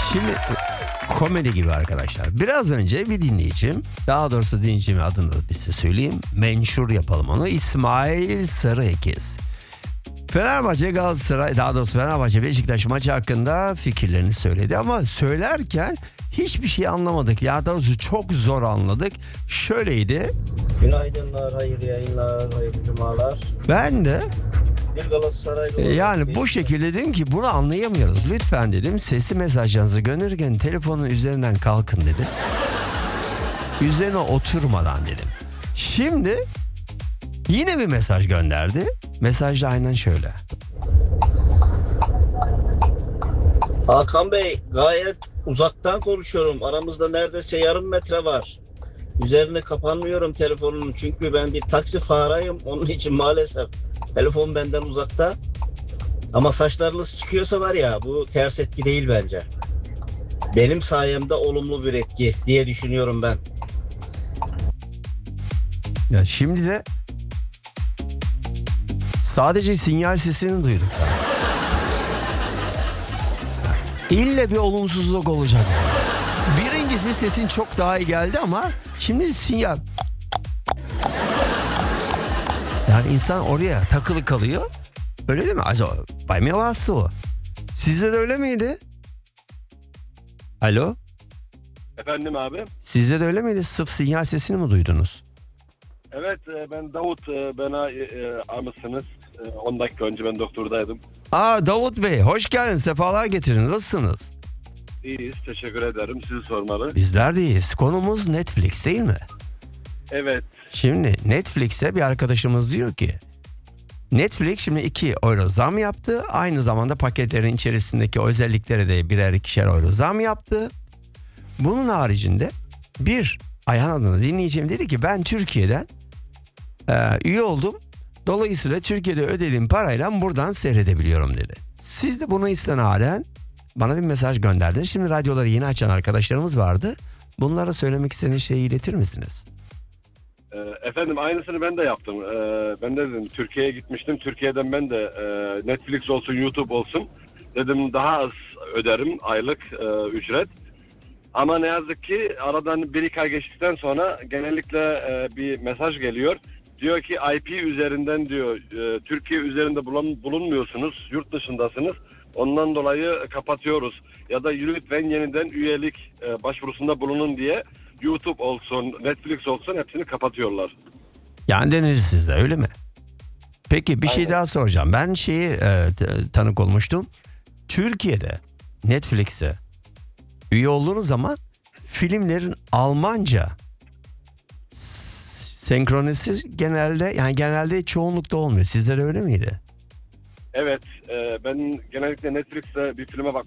Şimdi komedi gibi arkadaşlar. Biraz önce bir dinleyicim, daha doğrusu dinleyicimin adını da size söyleyeyim. Menşur yapalım onu. İsmail Sarıekiz. Fenerbahçe Galatasaray, daha doğrusu Fenerbahçe Beşiktaş maçı hakkında fikirlerini söyledi ama söylerken hiçbir şey anlamadık. Ya doğrusu çok zor anladık. Şöyleydi. Günaydınlar, hayırlı yayınlar, hayırlı cumalar. Ben de Bir Galatasaraylı yani bu şekilde dedim ki bunu anlayamıyoruz. Lütfen dedim sesli mesajlarınızı gönderirken telefonun üzerinden kalkın dedim. Üzerine oturmadan dedim. Şimdi yine bir mesaj gönderdi. Mesaj da aynen şöyle. Hakan Bey, gayet uzaktan konuşuyorum. Aramızda neredeyse yarım metre var. Üzerine kapanmıyorum telefonun çünkü ben bir taksi farayım. Onun için maalesef telefon benden uzakta. Ama saçlarınız çıkıyorsa var ya, bu ters etki değil bence. Benim sayemde olumlu bir etki diye düşünüyorum ben. Ya şimdi de sadece sinyal sesini duyduk. İlle bir olumsuzluk olacak. Birincisi sesin çok daha iyi geldi ama şimdi sinyal. Yani insan oraya takılı kalıyor. Öyle değil mi? Acaba bei mir war es so. Sizde de öyle miydi? Alo? Efendim abi? Sizde de öyle miydi? Sırf sinyal sesini mi duydunuz? Evet, ben Davut, bana aramışsınız. 10 dakika önce ben doktordaydım. Davut Bey, hoş geldiniz. Sefalar getirin. Nasılsınız? İyiyiz, teşekkür ederim. Sizi sormalı. Bizler de iyiyiz. Konumuz Netflix değil mi? Evet. Şimdi Netflix'e bir arkadaşımız diyor ki Netflix şimdi 2 euro zam yaptı. Aynı zamanda paketlerin içerisindeki özelliklere de birer 2'şer euro zam yaptı. Bunun haricinde bir Ayhan adına dinleyeceğim dedi ki ben Türkiye'den üye oldum. Dolayısıyla Türkiye'de ödediğim parayla buradan seyredebiliyorum dedi. Siz de buna istinaden bana bir mesaj gönderdiniz. Şimdi radyoları yeni açan arkadaşlarımız vardı. Bunlara söylemek istediğiniz şeyi iletir misiniz? Efendim aynısını ben de yaptım. Ben de dedim Türkiye'ye gitmiştim. Türkiye'den ben de Netflix olsun, YouTube olsun dedim daha az öderim aylık ücret. Ama ne yazık ki aradan 1-2 ay geçtikten sonra genellikle bir mesaj geliyor. Diyor ki IP üzerinden diyor Türkiye üzerinde bulunmuyorsunuz, yurt dışındasınız. Ondan dolayı kapatıyoruz. Ya da lütfen yeniden üyelik başvurusunda bulunun diye YouTube olsun, Netflix olsun hepsini kapatıyorlar. Yani denir sizde öyle mi? Peki bir şey Aynen. daha soracağım. Ben tanık olmuştum. Türkiye'de Netflix'e üye olduğunuz zaman filmlerin Almanca senkronisi genelde çoğunlukta olmuyor. Sizde de öyle miydi? Evet, ben genellikle Netflix'te bir filme